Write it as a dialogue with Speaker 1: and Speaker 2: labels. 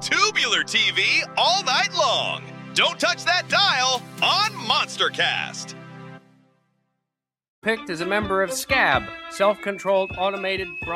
Speaker 1: tubular TV all night long. Don't touch that dial on MonsterCast.
Speaker 2: Picked as a member of SCAB, Self-Controlled Automated